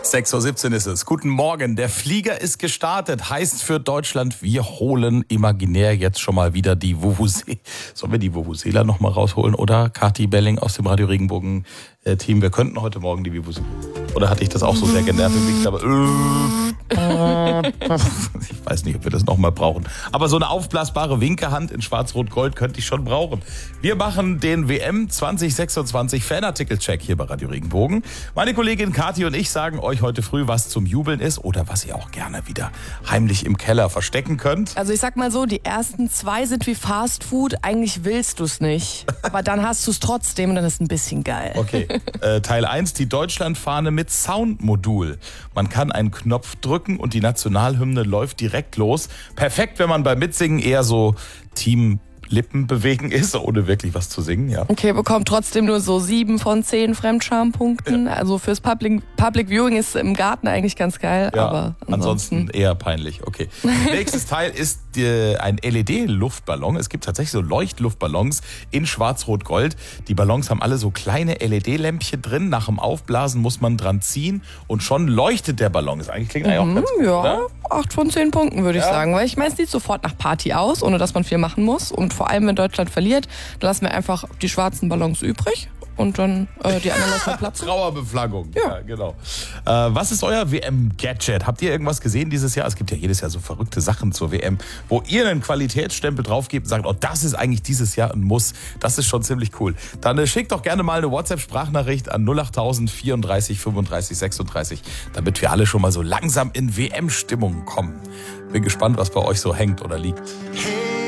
6:17 Uhr ist es. Guten Morgen. Der Flieger ist gestartet. Heißt für Deutschland, wir holen imaginär jetzt schon mal wieder die Vuvuzela. Sollen wir die Vuvuzela noch mal rausholen? Oder Kathi Belling aus dem Radio Regenbogen Team? Wir könnten heute Morgen die Vuvuzela. Oder hatte ich das auch so sehr genervt? Aber ich weiß nicht, ob wir das noch mal brauchen. Aber so eine aufblasbare Winkehand in Schwarz-Rot-Gold könnte ich schon brauchen. Wir machen den WM 2026 Fanartikel-Check hier bei Radio Regenbogen. Meine Kollegin Kathi und ich sagen euch heute früh, was zum Jubeln ist oder was ihr auch gerne wieder heimlich im Keller verstecken könnt. Also ich sag mal so, die ersten 2 sind wie Fast Food. Eigentlich willst du es nicht, aber dann hast du es trotzdem und dann ist es ein bisschen geil. Okay, Teil 1, die Deutschlandfahne mit Soundmodul. Man kann einen Knopf drücken und die Nationalhymne läuft direkt los. Perfekt, wenn man beim Mitsingen eher so Lippen bewegen ist, ohne wirklich was zu singen, ja. Okay, bekommt trotzdem nur so 7 von 10 Fremdscham-Punkten. Ja. Also fürs Public Viewing ist im Garten eigentlich ganz geil, ja, aber ansonsten eher peinlich. Okay. Nächstes Teil ist ein LED-Luftballon. Es gibt tatsächlich so Leuchtluftballons in Schwarz-Rot-Gold. Die Ballons haben alle so kleine LED-Lämpchen drin. Nach dem Aufblasen muss man dran ziehen und schon leuchtet der Ballon. Das eigentlich klingt eigentlich auch ganz gut, ja, oder? 8 von 10 Punkten würde ich sagen. Weil ich meine, es sieht sofort nach Party aus, ohne dass man viel machen muss. Und vor allem, wenn Deutschland verliert, dann lassen wir einfach die schwarzen Ballons übrig und dann die anderen lassen wir platzen. Trauerbeflaggung. Ja, genau. Was ist euer WM-Gadget? Habt ihr irgendwas gesehen dieses Jahr? Es gibt ja jedes Jahr so verrückte Sachen zur WM, wo ihr einen Qualitätsstempel draufgebt und sagt, oh, das ist eigentlich dieses Jahr ein Muss. Das ist schon ziemlich cool. Dann schickt doch gerne mal eine WhatsApp-Sprachnachricht an 08000 34 35 36, damit wir alle schon mal so langsam in WM-Stimmung kommen. Bin gespannt, was bei euch so hängt oder liegt. Hey.